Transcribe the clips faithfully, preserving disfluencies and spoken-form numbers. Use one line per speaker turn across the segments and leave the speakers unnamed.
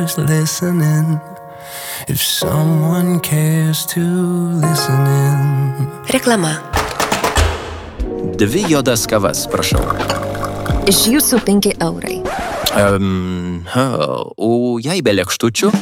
cares listening. If someone cares to listen in.
Reklama.
Dvi juodas kavas, prašau.
Iš jūsų penki eurai.
Um, o jei be lėkštučių?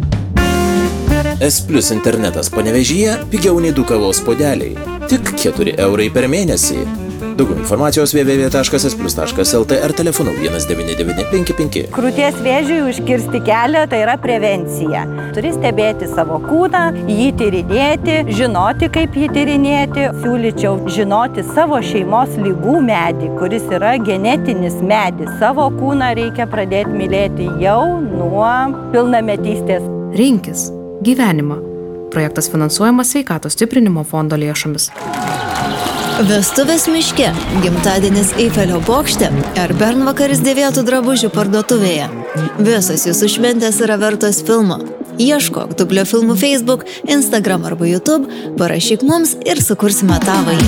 S Plus internetas Panevėžyje pigiau nei du kavos puodeliai. Tik keturi eurai per mėnesį. Daugiau informacijos w w w taškas s plus taškas l t ar telefonu vienas devyni devyni penki penki.
Krūties vėžiui užkirsti kelią tai yra prevencija. Turi stebėti savo kūną, jį tyrinėti, žinoti, kaip jį tyrinėti. Siūlyčiau žinoti savo šeimos lygų medį, kuris yra genetinis medis. Savo kūną reikia pradėti mylėti jau nuo pilnametystės.
Rinkis gyvenimą. Projektas finansuojamas Sveikatos stiprinimo fondo lėšomis.
Vestuvės miške, gimtadienis Eifelio bokšte ar bernvakaris dėvėtų drabužių parduotuvėje. Visos jūsų šventės yra vertos filmo. Ieškok dublio filmų Facebook, Instagram arba YouTube, parašyk mums ir sukursime tavąjį.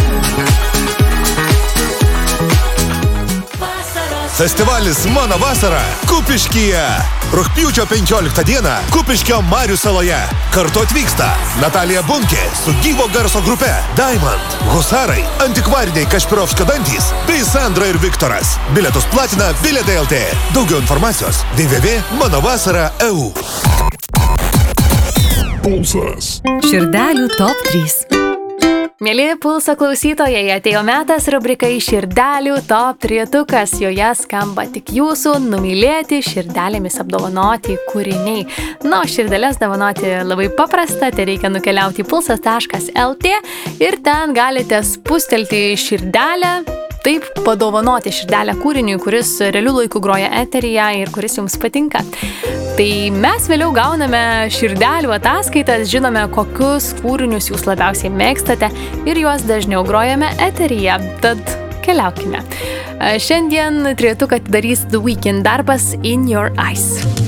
Festivalis Mano vasara Kupiškyje. Rugpjūčio penkioliktą dieną Kupiškio Marių saloje. Kartu atvyksta Natalija Bunkė su gyvo garso grupe Diamond, Husarai, antikvariniai Kašpirovskio dantys bei Sandra ir Viktoras. Bilietus platina Bilietai L T. Daugiau informacijos w w w taškas mano vasara taškas e u.
Pulsas.
Širdelių top trys.
Mėly Pulso klausytojai, atėjo metas rubrikai Širdelių top trietukas. Joje skamba tik jūsų numylėti širdelėmis apdovanoti kūriniai. Na, širdelės dovanoti labai paprasta, tai reikia nukeliauti į pulsas taškas l t ir ten galite spustelti širdelę. Taip padovanoti širdelę kūriniui, kuris realiu laiku groja eteryje ir kuris jums patinka. Tai mes vėliau gauname širdelių ataskaitas, žinome, kokius kūrinius jūs labiausiai mėgstate ir juos dažniau grojame eteryje. Tad keliaukime. Šiandien trietuką atidarys The Weeknd darbas In Your Eyes.